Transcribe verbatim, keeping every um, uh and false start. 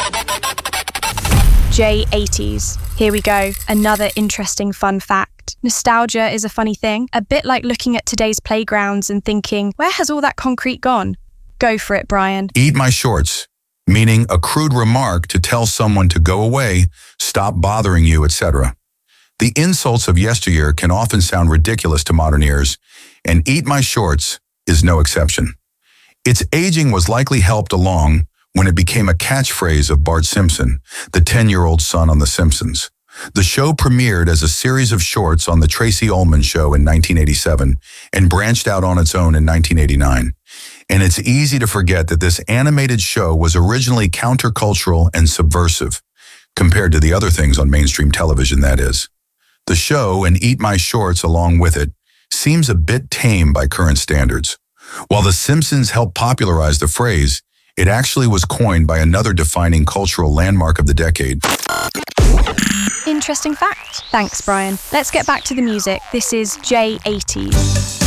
J eighties. Here we go. Another interesting fun fact. Nostalgia is a funny thing, a bit like looking at today's playgrounds and thinking, where has all that concrete gone? Go for it, Brian. Eat my shorts, meaning a crude remark to tell someone to go away, stop bothering you, et cetera. The insults of yesteryear can often sound ridiculous to modern ears, and eat my shorts is no exception. Its aging was likely helped along when it became a catchphrase of Bart Simpson, the ten-year-old son on The Simpsons. The show premiered as a series of shorts on The Tracy Ullman Show in nineteen eighty-seven and branched out on its own in nineteen eighty-nine. And it's easy to forget that this animated show was originally countercultural and subversive, compared to the other things on mainstream television, that is. The show, and Eat My Shorts along with it, seems a bit tame by current standards. While The Simpsons helped popularize the phrase, it actually was coined by another defining cultural landmark of the decade. Interesting fact. Thanks, Brian. Let's get back to the music. This is J eighties.